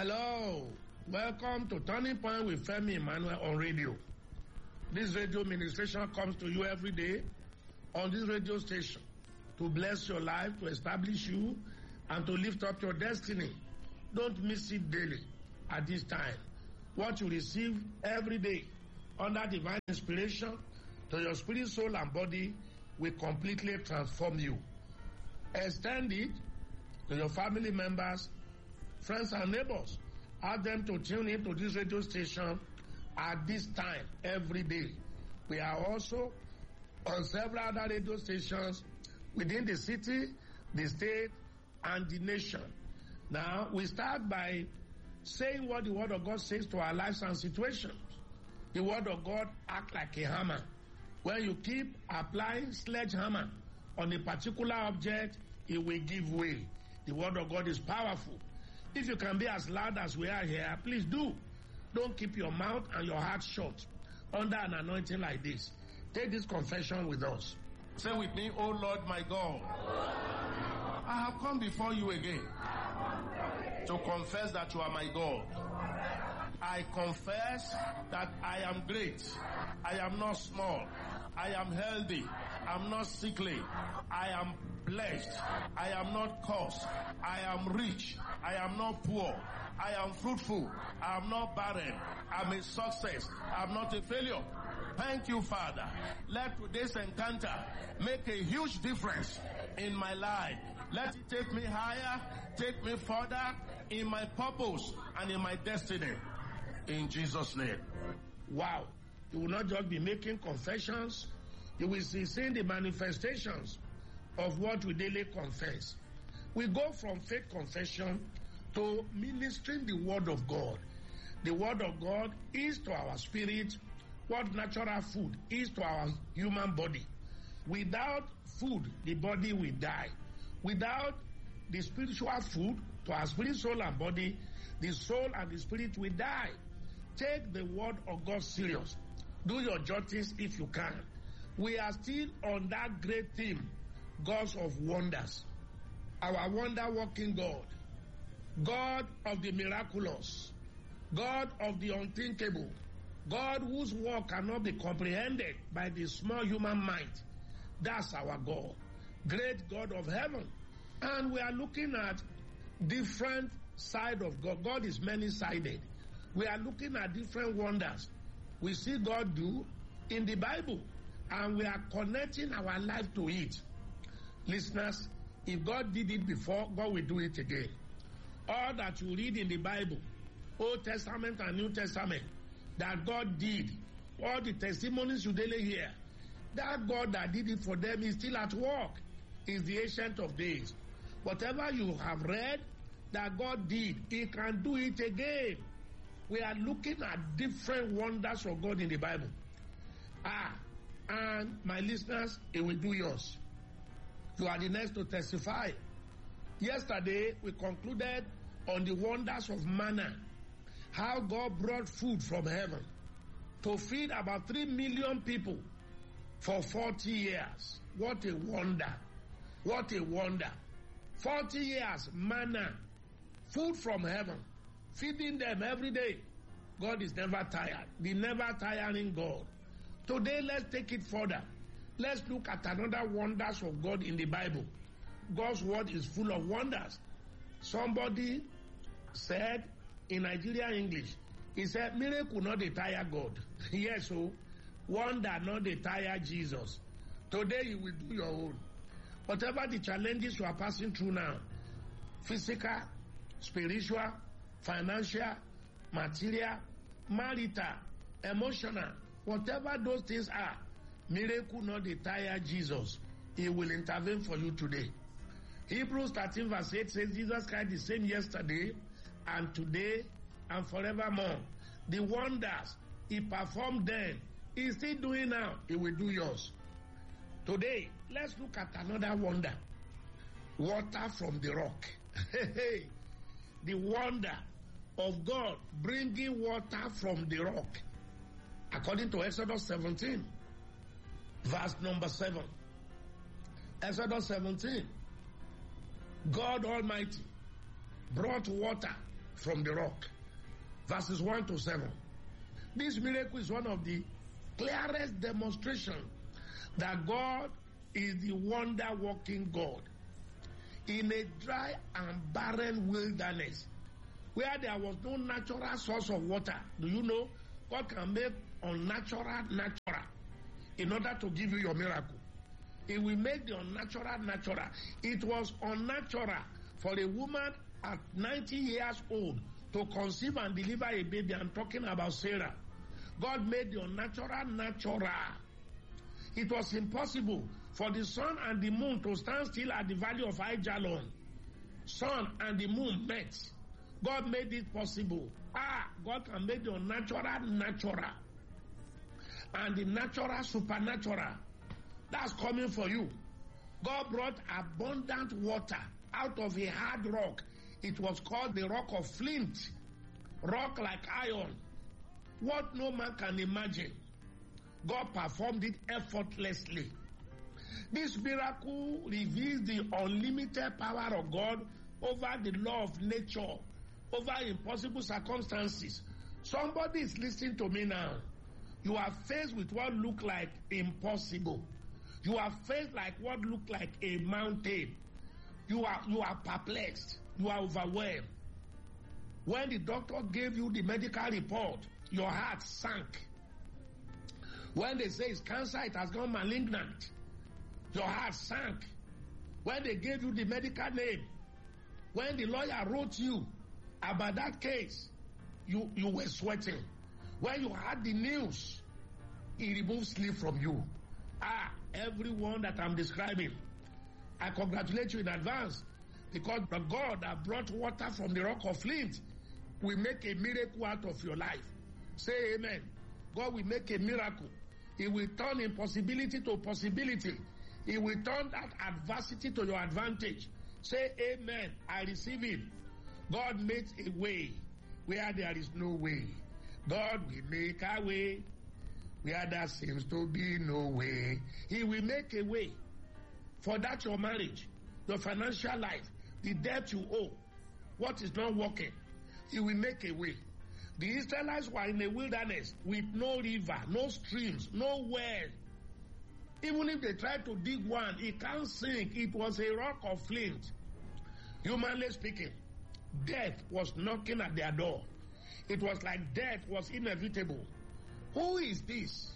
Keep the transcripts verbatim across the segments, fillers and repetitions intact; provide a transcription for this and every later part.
Hello, welcome to Turning Point with Femi Emmanuel on radio. This radio ministration comes to you every day on this radio station to bless your life, to establish you, and to lift up your destiny. Don't miss it daily at this time. What you receive every day under divine inspiration to your spirit, soul, and body will completely transform you. Extend it to your family members, friends, and neighbors. Ask them to tune in to this radio station at this time every day. We are also on several other radio stations within the city, the state, and the nation. Now, we start by saying what the Word of God says to our lives and situations. The Word of God acts like a hammer. When you keep applying sledgehammer on a particular object, it will give way. The Word of God is powerful. If you can be as loud as we are here, please do. Don't keep your mouth and your heart shut under an anointing like this. Take this confession with us. Say with me, "Oh Lord my God, I have come before you again to confess that you are my God. I confess that I am great. I am not small. I am healthy. I am not sickly. I am blessed. I am not cursed. I am rich. I am not poor. I am fruitful. I am not barren. I am a success. I am not a failure. Thank you, Father. Let today's encounter make a huge difference in my life. Let it take me higher, take me further in my purpose and in my destiny. In Jesus' name." Wow. You will not just be making confessions. You will see seeing the manifestations of what we daily confess. We go from faith confession to ministering the Word of God. The Word of God is to our spirit what natural food is to our human body. Without food, the body will die. Without the spiritual food to our spirit, soul, and body, the soul and the spirit will die. Take the Word of God serious. Do your jottings if you can. We are still on that great theme, Gods of wonders. Our wonder-working God. God of the miraculous. God of the unthinkable. God whose work cannot be comprehended by the small human mind. That's our God. Great God of heaven. And we are looking at different side of God. God is many-sided. We are looking at different wonders we see God do in the Bible, and we are connecting our life to it. Listeners, if God did it before, God will do it again. All that you read in the Bible, Old Testament and New Testament, that God did, all the testimonies you daily hear, that God that did it for them is still at work, is the Ancient of Days. Whatever you have read that God did, He can do it again. We are looking at different wonders of God in the Bible. Ah, and my listeners, He will do yours. You are the next to testify. Yesterday, we concluded on the wonders of manna, how God brought food from heaven to feed about three million people for forty years. What a wonder. What a wonder. forty years, manna, food from heaven, feeding them every day. God is never tired. The never tiring God. Today, let's take it further. Let's look at another wonders of God in the Bible. God's word is full of wonders. Somebody said in Nigerian English, he said, miracle not dey tire God. Yes, so wonder not dey tire Jesus. Today you will do your own. Whatever the challenges you are passing through now, physical, spiritual, financial, material, marital, emotional, whatever those things are, miracle not dey tire Jesus. He will intervene for you today. Hebrews thirteen verse eight says, Jesus Christ the same yesterday and today and forevermore. The wonders He performed then, He is still doing now. He will do yours. Today, let's look at another wonder. Water from the rock. The wonder of God bringing water from the rock. According to Exodus seventeen, verse number seven. Exodus seventeen. God Almighty brought water from the rock. Verses one to seven. This miracle is one of the clearest demonstrations that God is the wonder-working God. In a dry and barren wilderness, where there was no natural source of water, do you know God can make unnatural natural in order to give you your miracle? He will make the unnatural natural. It was unnatural for a woman at ninety years old to conceive and deliver a baby. I'm talking about Sarah. God made the unnatural natural. It was impossible for the sun and the moon to stand still at the valley of Aijalon. Sun and the moon met. God made it possible. Ah, God can make the unnatural natural. And the natural supernatural. That's coming for you. God brought abundant water out of a hard rock. It was called the rock of flint. Rock like iron. What no man can imagine. God performed it effortlessly. This miracle reveals the unlimited power of God over the law of nature, over impossible circumstances. Somebody is listening to me now. You are faced with what look like impossible. You are faced like what look like a mountain. You are you are perplexed. You are overwhelmed. When the doctor gave you the medical report, your heart sank. When they say it's cancer, it has gone malignant, your heart sank. When they gave you the medical name, when the lawyer wrote you about that case, you, you were sweating. When you heard the news, he removed sleep from you. Ah, everyone that I'm describing, I congratulate you in advance, because the God that brought water from the rock of flint will make a miracle out of your life. Say amen. God will make a miracle. He will turn impossibility to possibility. He will turn that adversity to your advantage. Say amen. I receive it. God makes a way where there is no way. God will make a way where there seems to be no way. He will make a way for that your marriage, your financial life, the debt you owe, what is not working. He will make a way. The Israelites were in a wilderness with no river, no streams, no well. Even if they tried to dig one, it can't sink. It was a rock of flint. Humanly speaking, death was knocking at their door. It was like death was inevitable. Who is this?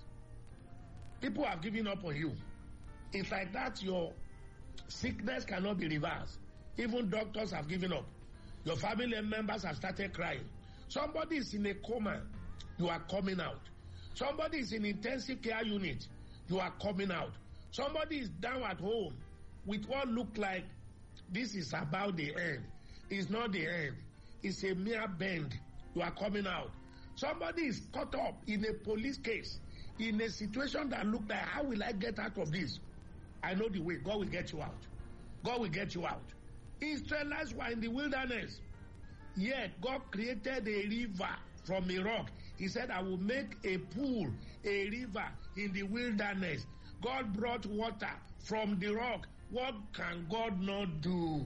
People have given up on you. It's like that your sickness cannot be reversed. Even doctors have given up. Your family members have started crying. Somebody is in a coma, you are coming out. Somebody is in intensive care unit, you are coming out. Somebody is down at home with what look like this is about the end. It's not the end. It's a mere bend. You are coming out. Somebody is caught up in a police case, in a situation that look like, how will I get out of this? I know the way. God will get you out. God will get you out. Israelites were in the wilderness. Yet God created a river from a rock. He said, I will make a pool, a river in the wilderness. God brought water from the rock. What can God not do?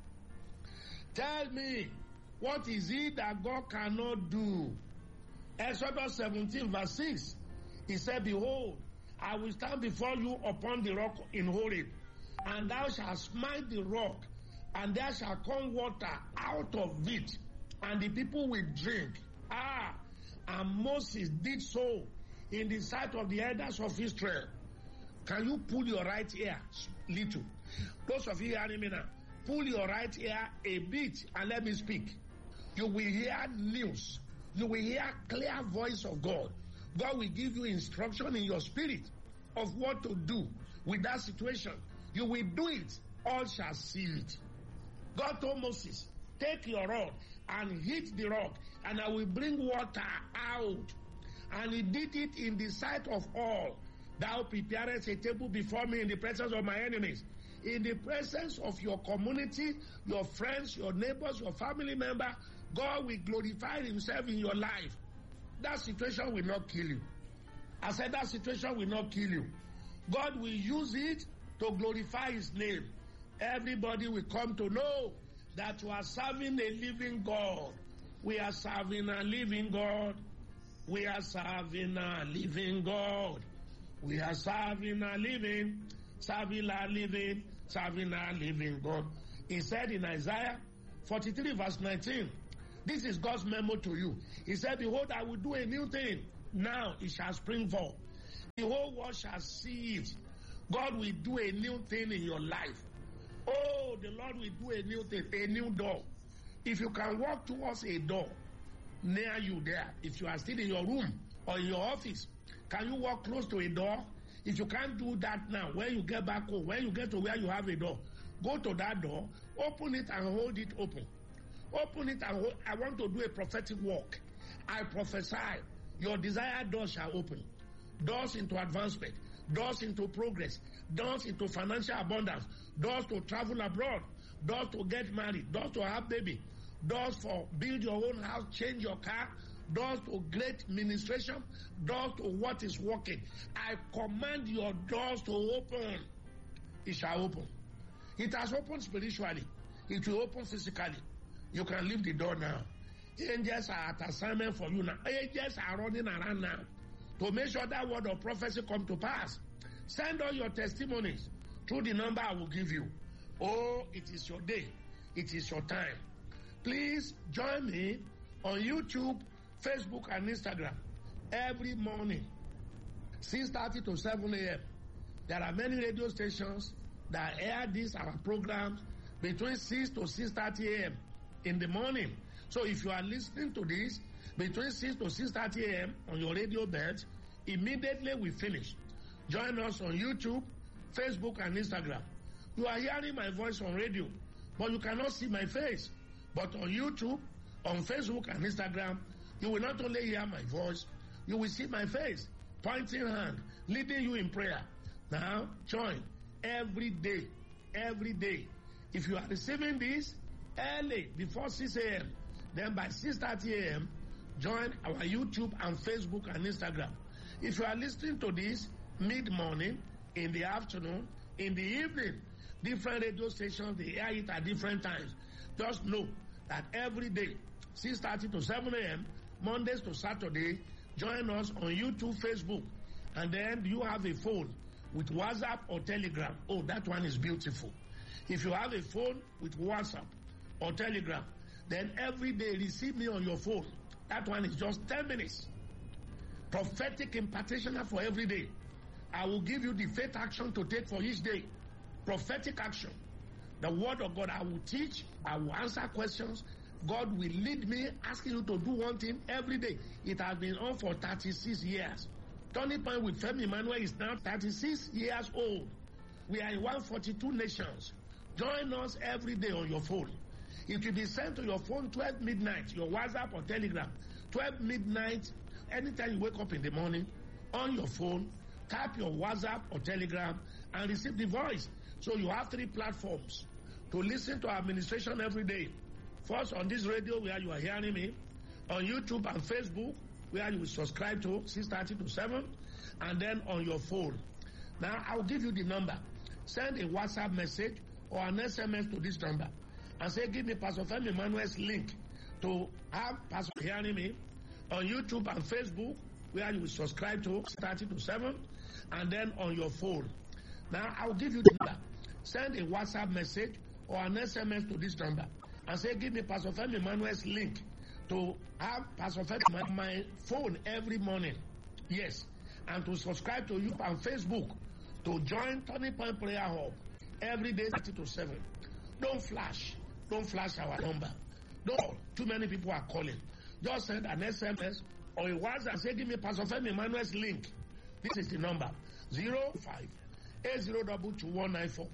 Tell me, what is it that God cannot do? Exodus seventeen verse six. He said, behold, I will stand before you upon the rock in Horeb, and thou shalt smite the rock, and there shall come water out of it, and the people will drink. Ah, and Moses did so in the sight of the elders of Israel. Can you pull your right ear little? Those of you hearing me now, pull your right ear a bit and let me speak. You will hear news. You will hear clear voice of God. God will give you instruction in your spirit of what to do with that situation. You will do it. All shall see it. God told Moses, take your rod and hit the rock, and I will bring water out. And he did it in the sight of all. Thou preparest a table before me in the presence of my enemies. In the presence of your community, your friends, your neighbors, your family member, God will glorify himself in your life. That situation will not kill you. I said that situation will not kill you. God will use it to glorify his name. Everybody will come to know that you are serving a living God. We are serving a living God. We are serving a living God. We are serving a living, serving a living, serving a living God. He said in Isaiah forty-three verse nineteen, this is God's memo to you. He said, behold, I will do a new thing. Now it shall spring forth. The whole world shall see it. God will do a new thing in your life. Oh, the Lord will do a new thing, a new door. If you can walk towards a door near you there, if you are still in your room or in your office, can you walk close to a door? If you can't do that now, when you get back home, when you get to where you have a door, go to that door, open it and hold it open. Open it and hold. I want to do a prophetic walk. I prophesy, your desired doors shall open. Doors into advancement, doors into progress, doors into financial abundance, doors to travel abroad, doors to get married, doors to have baby, doors for build your own house, change your car, doors to great ministration, doors to what is working. I command your doors to open. It shall open. It has opened spiritually. It will open physically. You can leave the door now. Angels are at assignment for you now. Angels are running around now to make sure that word of prophecy come to pass. Send all your testimonies through the number I will give you. Oh, it is your day. It is your time. Please join me on YouTube, Facebook, and Instagram every morning, six thirty to seven a.m. There are many radio stations that air this, our programs, between six to six thirty a.m. in the morning. So if you are listening to this between six to six thirty a.m. on your radio bed, immediately we finish. Join us on YouTube, Facebook, and Instagram. You are hearing my voice on radio, but you cannot see my face. But on YouTube, on Facebook, and Instagram, you will not only hear my voice, you will see my face, pointing hand, leading you in prayer. Now, join every day, every day. If you are receiving this early, before six a.m., then by six thirty a.m., join our YouTube and Facebook and Instagram. If you are listening to this mid-morning, in the afternoon, in the evening, different radio stations, they air it at different times. Just know that every day, six thirty to seven a.m., Mondays to Saturday, join us on YouTube, Facebook, and then you have a phone with WhatsApp or Telegram. Oh, that one is beautiful. If you have a phone with WhatsApp or Telegram, then every day receive me on your phone. That one is just ten minutes. Prophetic impartation for every day. I will give you the faith action to take for each day. Prophetic action. The word of God, I will teach, I will answer questions. God will lead me, asking you to do one thing every day. It has been on for thirty-six years. Turning Point with Femi Emmanuel is now thirty-six years old. We are in one hundred forty-two nations. Join us every day on your phone. It will be sent to your phone twelve midnight, your WhatsApp or Telegram. twelve midnight, anytime you wake up in the morning, on your phone, tap your WhatsApp or Telegram and receive the voice. So you have three platforms to listen to our administration every day. First, on this radio where you are hearing me, on YouTube and Facebook, where you will subscribe to six thirty to seven, and then on your phone. Now, I'll give you the number. Send a WhatsApp message or an S M S to this number and say, give me Pastor Femi Emmanuel's link to have Pastor hearing me on YouTube and Facebook, where you will subscribe to six thirty to seven, and then on your phone. Now, I'll give you the number. Send a WhatsApp message or an S M S to this number and say, give me Pastor Femi Emmanuel's link to have Pastor Femi on my phone every morning. Yes. And to subscribe to YouTube and Facebook to join Turning Point Prayer Hub every day thirty to seven. Don't flash. Don't flash our number. Don't. Too many people are calling. Just send an S M S or a WhatsApp and say, give me Pastor Femi Emmanuel's link. This is the number. zero five eight zero two two one nine four.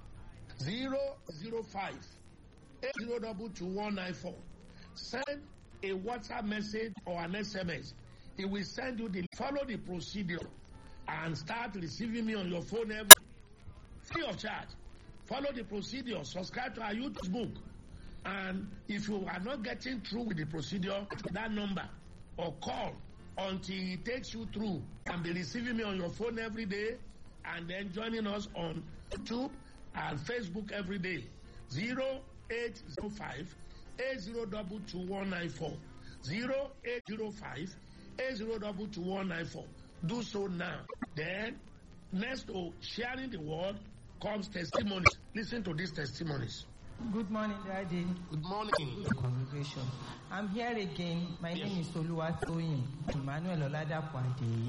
zero zero five eight zero two two one nine four. Send a WhatsApp message or an S M S. It will send you the follow the procedure and start receiving me on your phone every free of charge. Follow the procedure. Subscribe to our YouTube book. And if you are not getting through with the procedure, that number or call until it takes you through and be receiving me on your phone every day and then joining us on YouTube and Facebook every day. zero eight zero five eight zero two two one nine four. zero eight zero five eight zero two two one nine four. Do so now. Then, next to sharing the word comes testimonies. Listen to these testimonies. Good morning, Daddy. Good morning. Good congregation. I'm here again. My Yes. name is Oluwatoyin Emmanuel Oladapo Adeyi.